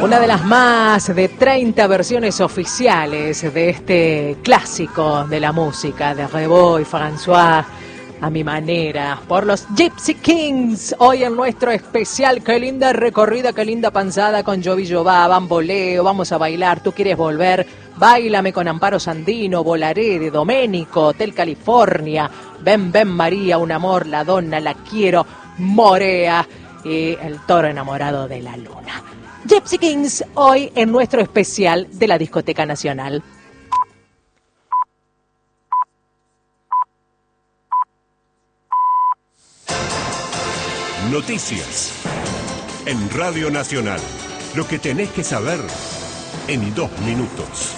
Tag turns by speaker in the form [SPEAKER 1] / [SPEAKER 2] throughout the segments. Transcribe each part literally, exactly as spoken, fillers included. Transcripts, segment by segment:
[SPEAKER 1] Una de las más de treinta versiones oficiales de este clásico de la música de Rebó y François, a mi manera, por los Gypsy Kings. Hoy en nuestro especial, qué linda recorrida, qué linda panzada con Jovi Jová, bamboleo, vamos a bailar, tú quieres volver, báilame con Amparo Sandino, Volaré de Doménico, Hotel California, Ven Ven María, un amor, la donna, la quiero, Morea y el toro enamorado de la luna. Gypsy Kings, hoy en nuestro especial de la Discoteca Nacional.
[SPEAKER 2] Noticias en Radio Nacional. Lo que tenés que saber en dos minutos.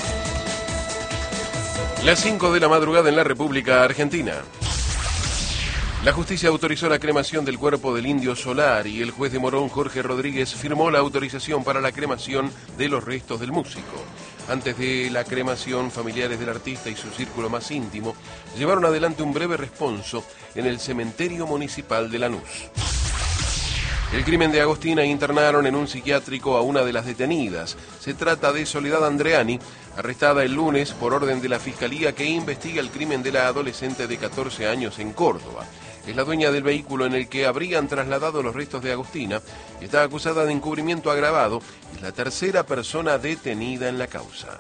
[SPEAKER 3] Las cinco de la madrugada en la República Argentina. La justicia autorizó la cremación del cuerpo del Indio Solari y el juez de Morón, Jorge Rodríguez, firmó la autorización para la cremación de los restos del músico. Antes de la cremación, familiares del artista y su círculo más íntimo llevaron adelante un breve responso en el cementerio municipal de Lanús. El crimen de Agostina: internaron en un psiquiátrico a una de las detenidas. Se trata de Soledad Andreani, arrestada el lunes por orden de la Fiscalía que investiga el crimen de la adolescente de catorce años en Córdoba. Es la dueña del vehículo en el que habrían trasladado los restos de Agostina y está acusada de encubrimiento agravado. Es la tercera persona detenida en la causa.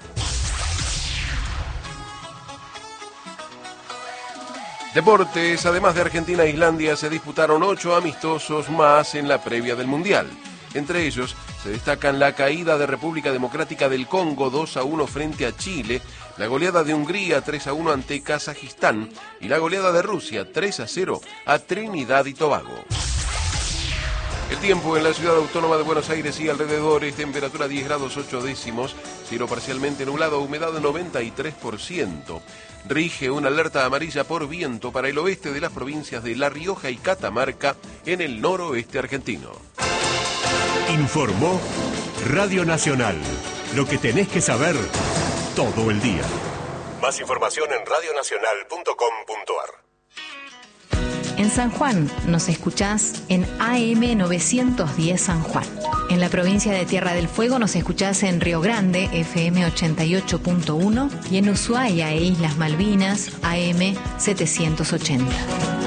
[SPEAKER 3] Deportes. Además de Argentina e Islandia, se disputaron ocho amistosos más en la previa del Mundial. Entre ellos se destacan la caída de República Democrática del Congo dos a uno frente a Chile, la goleada de Hungría tres a uno ante Kazajistán y la goleada de Rusia tres a cero a Trinidad y Tobago. El tiempo en la ciudad autónoma de Buenos Aires y alrededores: temperatura diez grados ocho décimos, cielo parcialmente nublado, humedad noventa y tres por ciento. Rige una alerta amarilla por viento para el oeste de las provincias de La Rioja y Catamarca en el noroeste argentino.
[SPEAKER 2] Informó Radio Nacional. Lo que tenés que saber todo el día. Más información en radio nacional punto com punto a r.
[SPEAKER 4] En San Juan nos escuchás en A M novecientos diez San Juan. En la provincia de Tierra del Fuego nos escuchás en Río Grande, F M ochenta y ocho punto uno, y en Ushuaia e Islas Malvinas, A M setecientos ochenta.